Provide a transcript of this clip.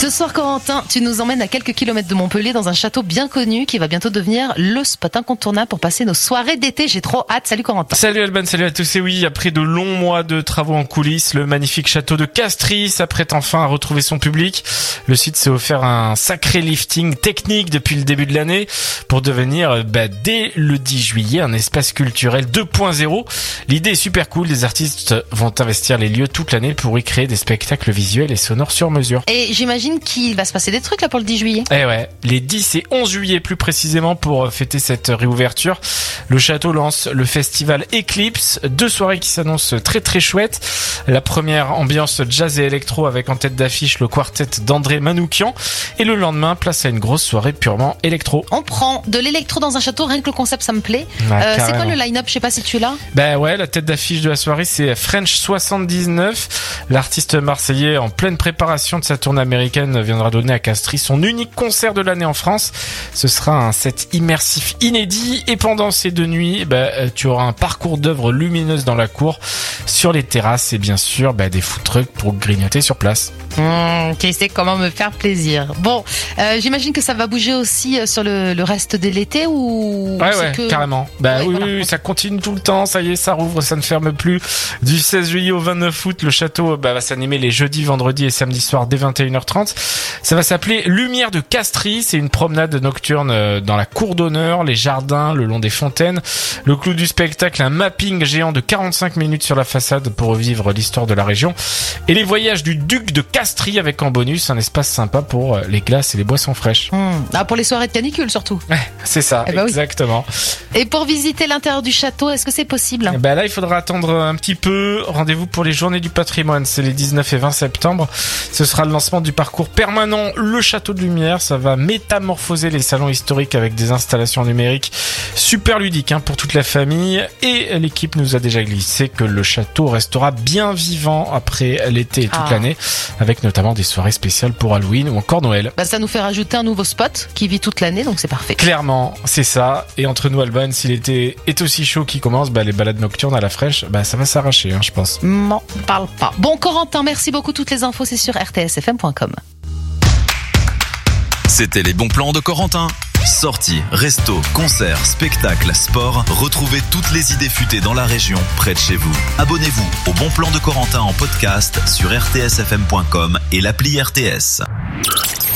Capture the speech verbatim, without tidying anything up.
Ce soir, Corentin, tu nous emmènes à quelques kilomètres de Montpellier dans un château bien connu qui va bientôt devenir le spot incontournable pour passer nos soirées d'été. J'ai trop hâte. Salut Corentin. Salut Alban, salut à tous. Et oui, après de longs mois de travaux en coulisses, le magnifique château de Castries s'apprête enfin à retrouver son public. Le site s'est offert un sacré lifting technique depuis le début de l'année pour devenir, bah, dès le dix juillet, un espace culturel deux point zéro. L'idée est super cool. Les artistes vont investir les lieux toute l'année pour y créer des spectacles visuels et sonores sur mesure. Et j'imagine qu'il va se passer des trucs là pour le dix juillet. Eh ouais, les dix et onze juillet plus précisément pour fêter cette réouverture. Le château lance le festival Eclipse, deux soirées qui s'annoncent très très chouettes. La première, ambiance jazz et électro avec en tête d'affiche le quartet d'André Manoukian. Et le lendemain, place à une grosse soirée purement électro. On prend de l'électro dans un château, rien que le concept ça me plaît. Ouais, euh, c'est quoi le line-up? Je sais pas si tu l'as. Ben ouais, la tête d'affiche de la soirée c'est French soixante-dix-neuf. L'artiste marseillais en pleine préparation de sa tournée américaine viendra donner à Castries son unique concert de l'année en France. Ce sera un set immersif inédit et pendant ces deux nuits, ben, tu auras un parcours d'œuvres lumineuses dans la cour, sur les terrasses et bien sûr ben, des food trucks pour grignoter sur place. Mmh, qui sait comment me faire plaisir. Bon, euh, j'imagine que ça va bouger aussi sur le, le reste de l'été ou ouais c'est ouais que... carrément. Bah ouais, oui, voilà. oui, ça continue tout le temps. Ça y est, ça rouvre, ça ne ferme plus. Du seize juillet au vingt-neuf août, le château bah, va s'animer les jeudis, vendredis et samedis soirs dès vingt et une heures trente. Ça va s'appeler Lumière de Castries. C'est une promenade nocturne dans la cour d'honneur, les jardins, le long des fontaines. Le clou du spectacle, un mapping géant de quarante-cinq minutes sur la façade pour revivre l'histoire de la région. Et les voyages du duc de Castries avec en bonus un espace sympa pour les glaces et les boissons fraîches. Mmh. Ah, pour les soirées de canicule surtout. Ouais, c'est ça, eh ben exactement. Oui. Et pour visiter l'intérieur du château, est-ce que c'est possible? Eh ben là, il faudra attendre un petit peu. Rendez-vous pour les Journées du Patrimoine, c'est les dix-neuf et vingt septembre. Ce sera le lancement du parcours permanent Le Château de Lumière. Ça va métamorphoser les salons historiques avec des installations numériques super ludiques hein, pour toute la famille. Et l'équipe nous a déjà glissé que le château restera bien vivant après l'été et toute ah. l'année, avec notamment des soirées spéciales pour Halloween ou encore Noël. Bah, ça nous fait rajouter un nouveau spot qui vit toute l'année, donc c'est parfait. Clairement, c'est ça. Et entre nous, Alban, si l'été est aussi chaud qu'il commence, bah, les balades nocturnes à la fraîche, bah, ça va s'arracher, hein, je pense. M'en parle pas. Bon, Corentin, merci beaucoup. Toutes les infos, c'est sur r t s f m point com. C'était les bons plans de Corentin. Sorties, restos, concerts, spectacles, sport. Retrouvez toutes les idées futées dans la région, près de chez vous. Abonnez-vous au Bon Plan de Corentin en podcast sur r t s f m point com et l'appli R T S.